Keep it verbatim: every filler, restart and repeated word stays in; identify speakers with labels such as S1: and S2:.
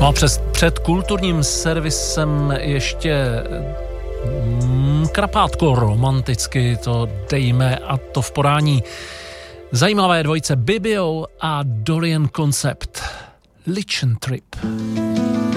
S1: No a přes, před kulturním servisem ještě mm, krapátko romanticky to dejme, a to v podání zajímavé dvojice Bibio a Dorian Concept. Lichen Trip.